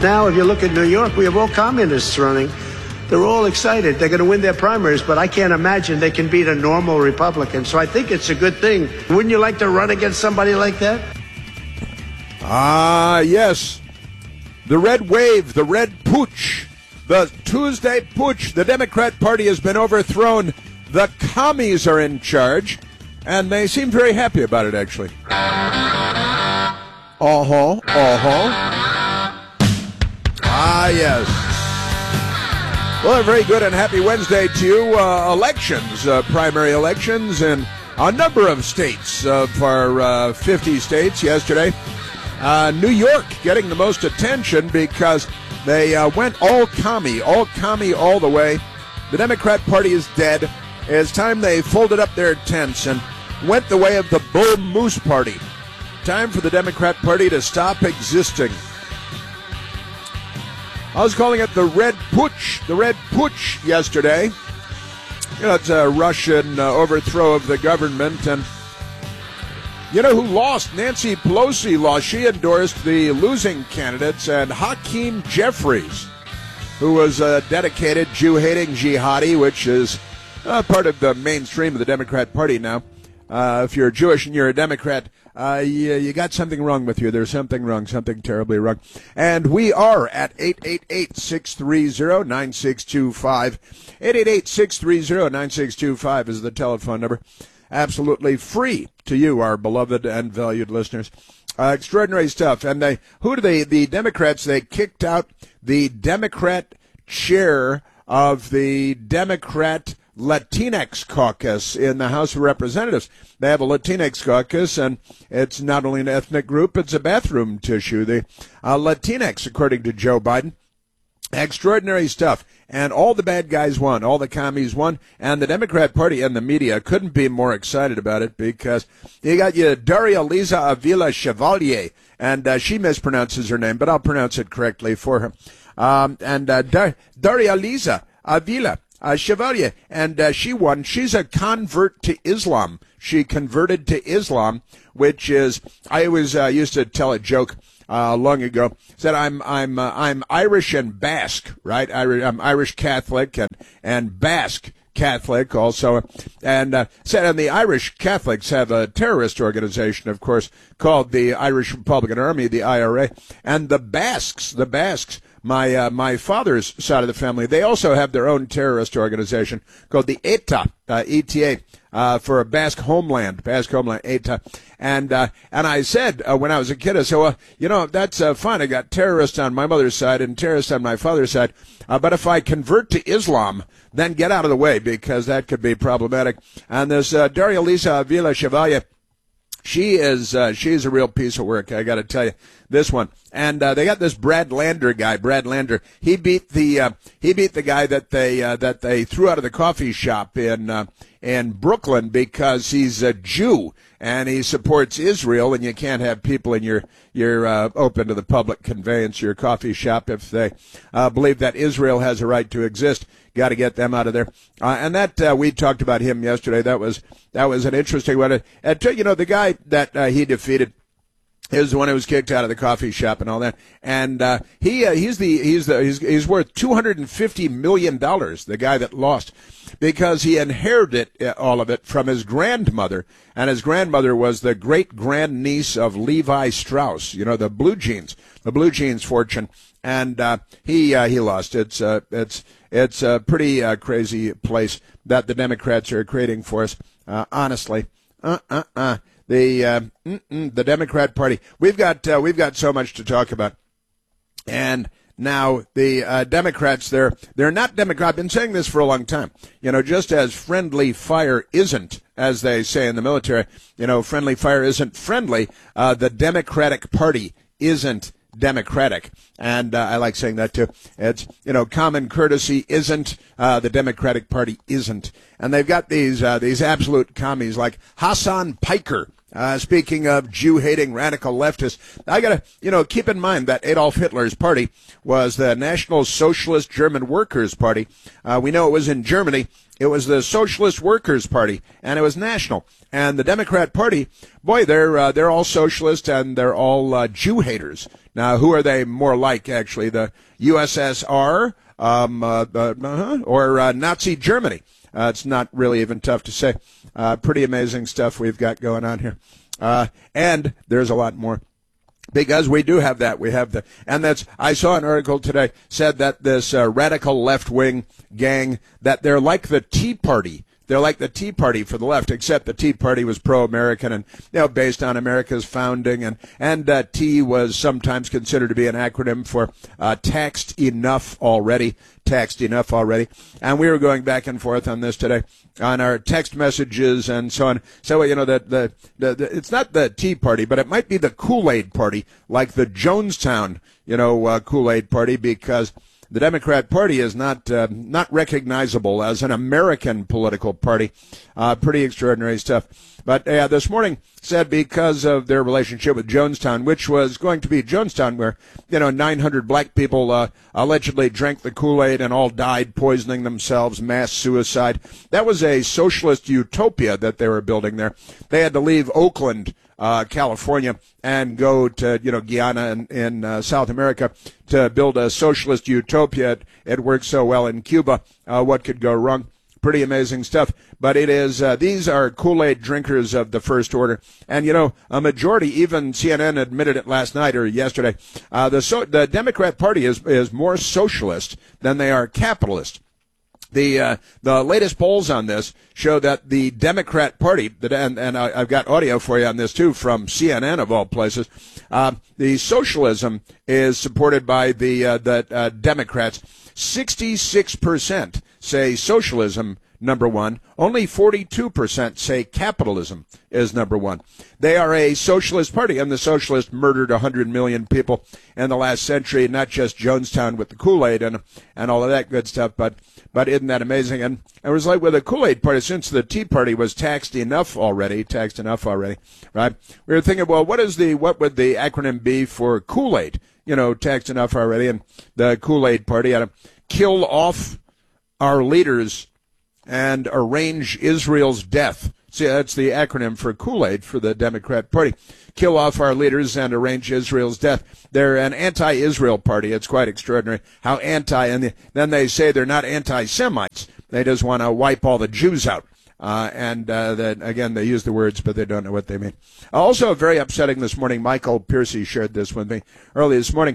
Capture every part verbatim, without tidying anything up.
Now, if you look at New York, we have all communists running. They're all excited. They're going to win their primaries, but I can't imagine they can beat a normal Republican. So I think it's a good thing. Wouldn't you like to run against somebody like that? Ah, yes. The red wave, the red pooch, the Tuesday pooch. The Democrat Party has been overthrown. The commies are in charge, and they seem very happy about it, actually. Uh-huh, uh-huh. Ah, yes. Well, a very good and happy Wednesday to you. Uh, elections, uh, primary elections in a number of states of our uh, fifty states yesterday. Uh, New York getting the most attention because they uh, went all commie, all commie all the way. The Democrat Party is dead. It's time they folded up their tents and went the way of the Bull Moose Party. Time for the Democrat Party to stop existing. I was calling it the Red Putsch, the Red Putsch yesterday. You know, it's a Russian uh, overthrow of the government. And you know who lost? Nancy Pelosi lost. She endorsed the losing candidates, and Hakeem Jeffries, who was a dedicated Jew-hating jihadi, which is uh, part of the mainstream of the Democrat Party now. Uh, if you're Jewish and you're a Democrat, uh, you, you got something wrong with you. There's something wrong, something terribly wrong. And we are at eight eight eight, six three zero, nine six two five. eight eight eight, six three zero, nine six two five is the telephone number. Absolutely free to you, our beloved and valued listeners. Uh, extraordinary stuff. And they, who do they, the Democrats, they kicked out the Democrat chair of the Democrat Latinx caucus in the House of Representatives. They have a Latinx caucus, and it's not only an ethnic group, it's a bathroom tissue. The uh, Latinx, according to Joe Biden. Extraordinary stuff. And all the bad guys won. All the commies won. And the Democrat Party and the media couldn't be more excited about it because you got you Daria Liza Avila Chevalier, and uh, she mispronounces her name, but I'll pronounce it correctly for her. Um, and uh, Dar- Daria Liza Avila Uh, Chevalier, and uh, she won. She's a convert to Islam. She converted to Islam, which is, I always uh, used to tell a joke uh, long ago. Said I'm I'm uh, I'm Irish and Basque, right? I, I'm Irish Catholic and and Basque Catholic also, and uh, said and the Irish Catholics have a terrorist organization, of course, called the Irish Republican Army, the I R A, and the Basques, the Basques. My uh, my father's side of the family, they also have their own terrorist organization called the E T A, uh, E T A, uh, for a Basque homeland, Basque homeland, E T A. And uh, and I said uh, when I was a kid, I said, well, you know, that's uh, fine. I got terrorists on my mother's side and terrorists on my father's side. Uh, but if I convert to Islam, then get out of the way because that could be problematic. And this uh, Daria Liza Avila Chevalier, She is uh, she's a real piece of work, I got to tell you, this one. And uh, they got this Brad Lander guy, Brad Lander. He beat the uh, he beat the guy that they uh, that they threw out of the coffee shop in uh, in Brooklyn because he's a Jew and he supports Israel, and you can't have people in your your uh, open to the public conveyance, your coffee shop, if they uh, believe that Israel has a right to exist. Got to get them out of there. Uh, and that, uh, we talked about him yesterday. That was, that was an interesting one. And, you know, the guy that uh, he defeated is the one who was kicked out of the coffee shop and all that. And, uh, he, uh, he's the, he's the, he's, he's worth two hundred fifty million dollars, the guy that lost, because he inherited all of it from his grandmother. And his grandmother was the great grandniece of Levi Strauss, you know, the blue jeans, the blue jeans fortune. And, uh, he, uh, he lost. It's, uh, it's, It's a pretty uh, crazy place that the Democrats are creating for us, uh, honestly. Uh, uh, uh. The uh, the Democrat Party. We've got uh, we've got so much to talk about, and now the uh, Democrats. They're they're not Democrat. I've been saying this for a long time. You know, just as friendly fire isn't, as they say in the military. You know, friendly fire isn't friendly. Uh, the Democratic Party isn't Democratic, and uh, I like saying that too. It's, you know, common courtesy isn't, uh, the Democratic Party isn't, and they've got these uh, these absolute commies like Hassan Piker. Uh, speaking of Jew-hating radical leftists, I gotta, you know, keep in mind that Adolf Hitler's party was the National Socialist German Workers' Party. Uh, we know it was in Germany. It was the Socialist Workers Party, and it was national. And the Democrat Party, boy, they're uh, they're all socialist and they're all uh, Jew haters. Now, who are they more like, actually? The U S S R um, uh, uh, or uh, Nazi Germany? Uh, it's not really even tough to say. Uh, pretty amazing stuff we've got going on here. Uh, and there's a lot more. Because we do have that. We have the, and that's, I saw an article today said that this uh, radical left-wing gang, that they're like the Tea Party. They're like the Tea Party for the left, except the Tea Party was pro-American and, you know, based on America's founding. And, and uh, T was sometimes considered to be an acronym for uh, taxed enough already. Taxed enough already. And we were going back and forth on this today on our text messages and so on. So, you know, the, the, the, the it's not the Tea Party, but it might be the Kool-Aid Party, like the Jonestown, you know, uh, Kool-Aid Party, because the Democrat Party is not uh, not recognizable as an American political party. Uh, pretty extraordinary stuff. But uh, this morning said because of their relationship with Jonestown, which was going to be Jonestown, where, you know, nine hundred black people uh, allegedly drank the Kool-Aid and all died poisoning themselves, mass suicide. That was a socialist utopia that they were building there. They had to leave Oakland, Uh, California, and go to, you know, Guyana in, in uh, South America to build a socialist utopia. It, it worked so well in Cuba. Uh, what could go wrong? Pretty amazing stuff. But it is, uh, these are Kool-Aid drinkers of the first order. And, you know, a majority, even C N N admitted it last night or yesterday, uh, the, so, the Democrat Party is, is more socialist than they are capitalist. The uh, the latest polls on this show that the Democrat Party, that, and, and I, I've got audio for you on this too from C N N of all places, uh, the socialism is supported by the uh, the uh, Democrats. sixty-six percent say socialism number one. Only forty-two percent say capitalism is number one. They are a socialist party, and the socialists murdered one hundred million people in the last century, not just Jonestown with the Kool-Aid and and all of that good stuff, but but isn't that amazing? And it was like with the Kool-Aid Party, since the Tea Party was taxed enough already, taxed enough already, right? We were thinking, well, what is the what would the acronym be for Kool-Aid? You know, taxed enough already, and the Kool-Aid Party had to kill off our leaders and arrange Israel's death. See, that's the acronym for Kool-Aid for the Democrat Party. Kill off our leaders and arrange Israel's death. They're an anti-Israel party. It's quite extraordinary how anti, and then they say they're not anti-Semites. They just want to wipe all the Jews out. Uh, and uh, then, again, they use the words, but they don't know what they mean. Also, very upsetting this morning, Michael Piercy shared this with me early this morning.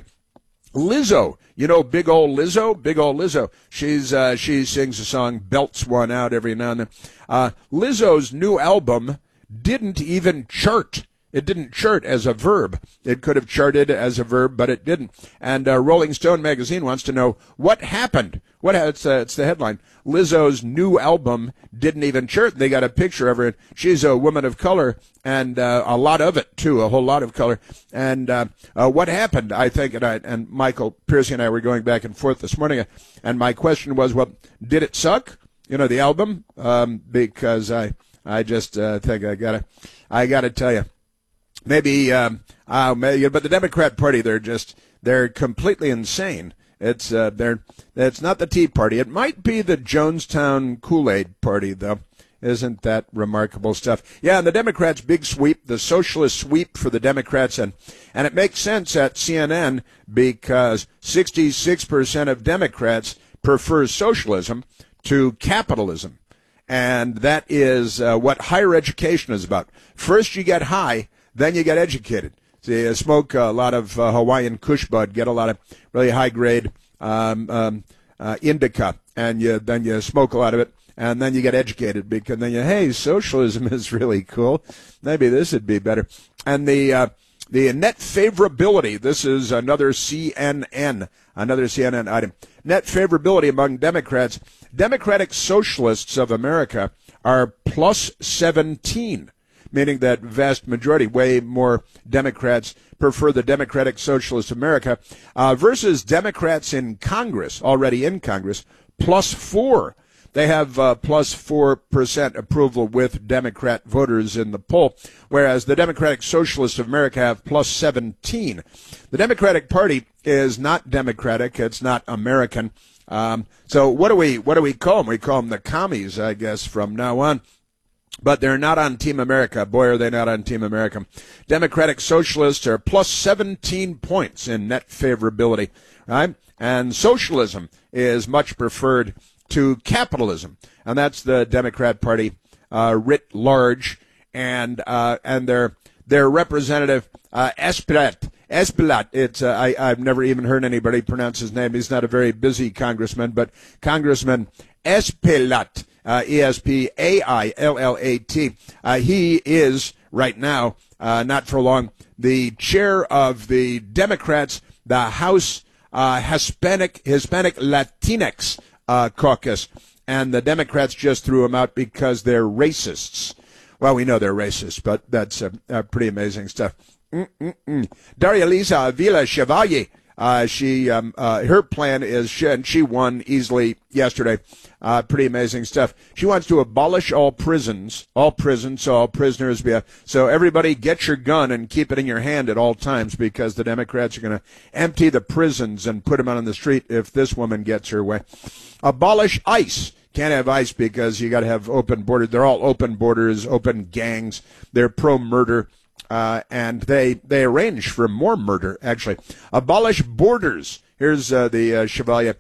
Lizzo, you know, big old Lizzo, big old Lizzo. She's uh, she sings a song, belts one out every now and then. Uh, Lizzo's new album didn't even chart. It didn't chart as a verb. It could have charted as a verb, but it didn't. And uh, Rolling Stone magazine wants to know what happened. What it's, uh, it's the headline. Lizzo's new album didn't even chart. They got a picture of her. She's a woman of color, and uh, a lot of it too, a whole lot of color. And uh, uh, what happened? I think, and, I, and Michael Piercy and I were going back and forth this morning, and my question was, well, did it suck? You know, the album, um, because I I just uh, think I gotta I gotta tell you. Maybe, um, uh, maybe, but the Democrat Party, they're just, they're completely insane. It's, uh, they're, it's not the Tea Party. It might be the Jonestown Kool-Aid Party, though. Isn't that remarkable stuff? Yeah, and the Democrats' big sweep, the socialist sweep for the Democrats, and, and it makes sense at C N N because sixty-six percent of Democrats prefer socialism to capitalism. And that is uh, what higher education is about. First you get high, then you get educated. So you smoke a lot of uh, Hawaiian Kush bud, get a lot of really high-grade um, um, uh, indica, and you, then you smoke a lot of it, and then you get educated because then you, hey, socialism is really cool. Maybe this would be better. And the uh, the net favorability, this is another C N N, another C N N item. Net favorability among Democrats. Democratic Socialists of America are plus seventeen. Meaning that vast majority, way more Democrats prefer the Democratic Socialist America, uh, versus Democrats in Congress, already in Congress, plus four. They have uh, plus four percent approval with Democrat voters in the poll, whereas the Democratic Socialists of America have plus seventeen. The Democratic Party is not democratic. It's not American. Um, so what do we what do we call them? We call them the commies, I guess, from now on. But they're not on Team America. Boy, are they not on Team America. Democratic Socialists are plus seventeen points in net favorability, right? And socialism is much preferred to capitalism. And that's the Democrat Party uh, writ large. And uh, and their their representative, uh, Espaillat, Espaillat, it's, uh, I, I've never even heard anybody pronounce his name. He's not a very busy congressman, but Congressman Espaillat, Uh, E S P A I L L A T. Uh, he is, right now, uh, not for long, the chair of the Democrats, the House uh, Hispanic, Hispanic Latinx uh, caucus. And the Democrats just threw him out because they're racists. Well, we know they're racist, but that's uh, uh, pretty amazing stuff. Mm-mm-mm. Daria Lisa Villa Chevalier. Uh, she, um, uh, her plan is, she, and she won easily yesterday. Uh, pretty amazing stuff. She wants to abolish all prisons, all prisons, so all prisoners be, a, so everybody get your gun and keep it in your hand at all times, because the Democrats are going to empty the prisons and put them out on the street if this woman gets her way. Abolish ICE. Can't have ICE because you got to have open borders. They're all open borders, open gangs. They're pro-murder. Uh, and they, they arrange for more murder, actually. Abolish borders. Here's uh, the uh, Chevalier,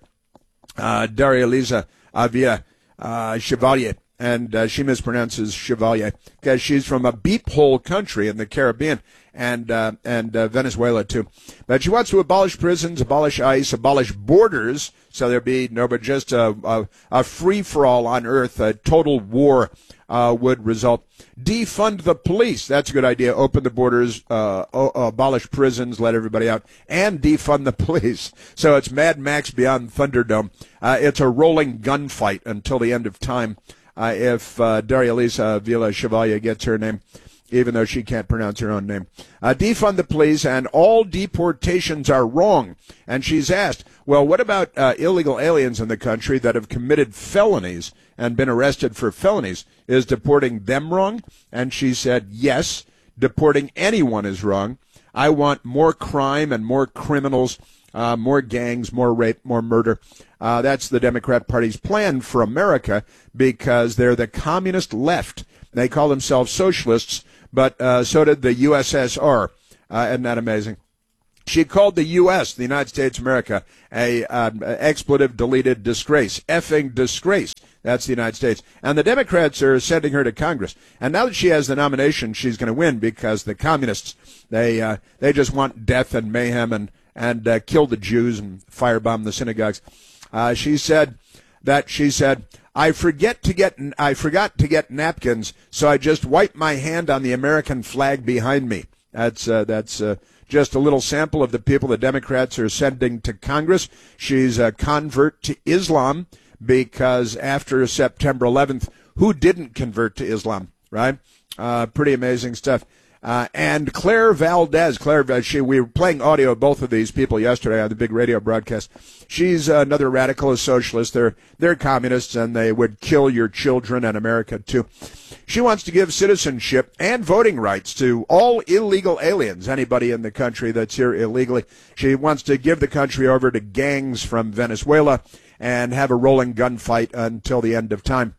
uh, Daria Lisa Avila uh, Chevalier, and uh, she mispronounces Chevalier because she's from a beep hole country in the Caribbean, and uh, and uh, Venezuela, too. But she wants to abolish prisons, abolish ICE, abolish borders, so there be no, but just a, a, a free-for-all on Earth, a total war uh, would result. Defund the police. That's a good idea. Open the borders, uh, o- abolish prisons, let everybody out, and defund the police. So it's Mad Max Beyond Thunderdome. Uh, it's a rolling gunfight until the end of time uh, if uh, Daria Lisa Villa Chevalier gets her name, even though she can't pronounce her own name. Uh, defund the police, and all deportations are wrong. And she's asked, well, what about uh, illegal aliens in the country that have committed felonies and been arrested for felonies? Is deporting them wrong? And she said, yes, deporting anyone is wrong. I want more crime and more criminals, uh, more gangs, more rape, more murder. Uh, that's the Democrat Party's plan for America, because they're the communist left. They call themselves socialists, but uh, so did the U S S R. Uh, isn't that amazing? She called the U S, the United States of America, a uh, expletive-deleted disgrace, effing disgrace. That's the United States. And the Democrats are sending her to Congress. And now that she has the nomination, she's going to win, because the communists, they uh, they just want death and mayhem and, and uh, kill the Jews and firebomb the synagogues. Uh, she said that, she said, I forget to get, I forgot to get napkins, so I just wiped my hand on the American flag behind me. That's, uh, that's, uh, just a little sample of the people the Democrats are sending to Congress. She's a convert to Islam, because after September eleventh, who didn't convert to Islam, right? Uh, pretty amazing stuff. Uh, and Claire Valdez, Claire, she, we were playing audio of both of these people yesterday on the big radio broadcast. She's another radical, a socialist. They're, they're communists, and they would kill your children and America, too. She wants to give citizenship and voting rights to all illegal aliens, anybody in the country that's here illegally. She wants to give the country over to gangs from Venezuela and have a rolling gunfight until the end of time.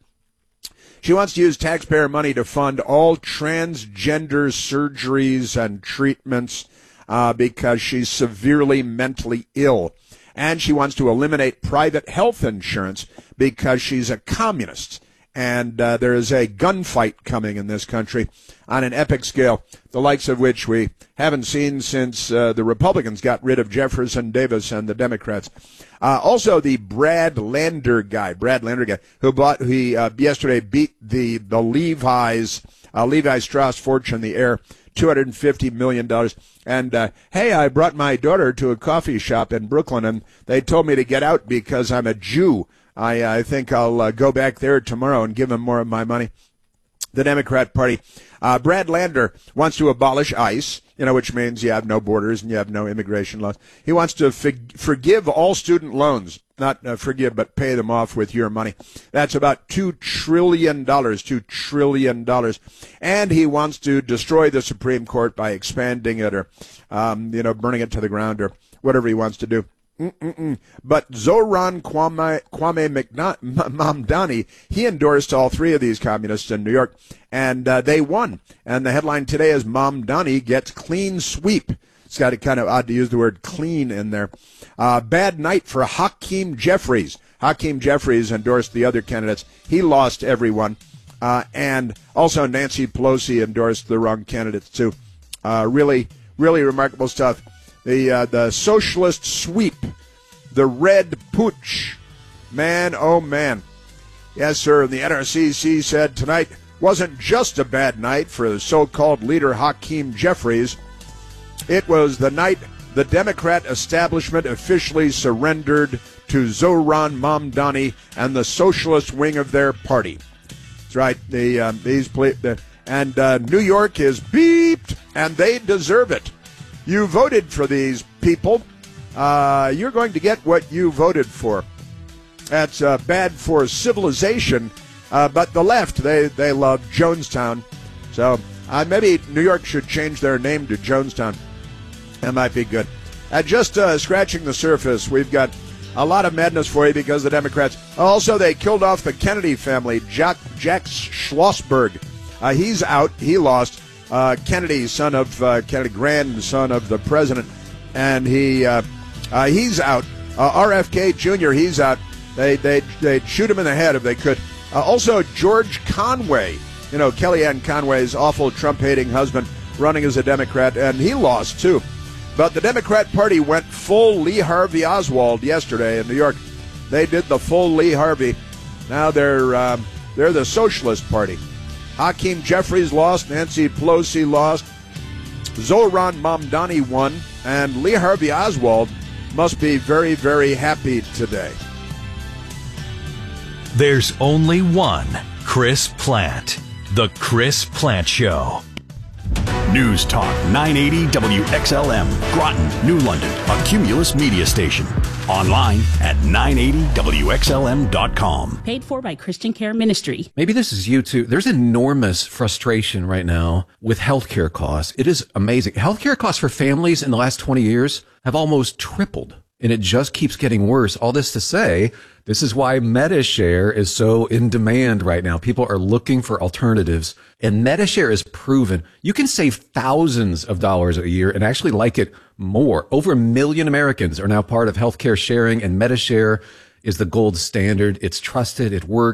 She wants to use taxpayer money to fund all transgender surgeries and treatments uh, because she's severely mentally ill. And she wants to eliminate private health insurance because she's a communist. And uh, there is a gunfight coming in this country on an epic scale, the likes of which we haven't seen since uh, the Republicans got rid of Jefferson Davis and the Democrats. Uh, also, the Brad Lander guy, Brad Lander guy, who bought, he uh, yesterday beat the the Levi's uh, Levi Strauss fortune, the heir, two hundred fifty million dollars. And uh, hey, I brought my daughter to a coffee shop in Brooklyn, and they told me to get out because I'm a Jew. I, I think I'll uh, go back there tomorrow and give him more of my money. The Democrat Party. Uh, Brad Lander wants to abolish ICE, you know, which means you have no borders and you have no immigration laws. He wants to fig- forgive all student loans, not uh, forgive, but pay them off with your money. That's about two trillion dollars, two trillion dollars. And he wants to destroy the Supreme Court by expanding it or, um, you know, burning it to the ground or whatever he wants to do. Mm-mm-mm. But Zoran Kwame, Kwame McNa- Mamdani, he endorsed all three of these communists in New York, and uh, they won. And the headline today is Mamdani gets clean sweep. It's got it kind of odd to use the word clean in there. Uh, bad night for Hakeem Jeffries. Hakeem Jeffries endorsed the other candidates. He lost everyone. Uh, and also Nancy Pelosi endorsed the wrong candidates, too. Uh, really, really remarkable stuff. The uh, the socialist sweep, the red putsch. Man, oh man. Yes, sir, the N R C C said tonight wasn't just a bad night for the so-called leader Hakeem Jeffries. It was the night the Democrat establishment officially surrendered to Zoran Mamdani and the socialist wing of their party. That's right. The uh, these the, and uh, New York is beeped, and they deserve it. You voted for these people. Uh, you're going to get what you voted for. That's uh, bad for civilization. Uh, but the left, they, they love Jonestown. So uh, maybe New York should change their name to Jonestown. That might be good. Uh, just uh, scratching the surface, we've got a lot of madness for you because the Democrats. Also, they killed off the Kennedy family. Jack, Jack Schlossberg. Uh, he's out. He lost. Uh, Kennedy, son of uh, Kennedy, grandson of the president, and he uh, uh, he's out. Uh, R F K Junior, he's out. They they they'd shoot him in the head if they could. Uh, also, George Conway, you know, Kellyanne Conway's awful Trump-hating husband, running as a Democrat, and he lost too. But the Democrat Party went full Lee Harvey Oswald yesterday in New York. They did the full Lee Harvey. Now they're uh, they're the Socialist Party. Hakeem Jeffries lost, Nancy Pelosi lost, Zoran Mamdani won, and Lee Harvey Oswald must be very, very happy today. There's only one Chris Plant. The Chris Plant Show. News Talk nine eighty W X L M, Groton, New London, a Cumulus media station. Online at nine eighty W X L M dot com. Paid for by Christian Care Ministry. Maybe this is you too. There's enormous frustration right now with healthcare costs. It is amazing. Healthcare costs for families in the last twenty years have almost tripled, and it just keeps getting worse. All this to say, this is why MediShare is so in demand right now. People are looking for alternatives, and MediShare is proven you can save thousands of dollars a year and actually like it more. Over a million Americans are now part of healthcare sharing, and MediShare is the gold standard. It's trusted. It works.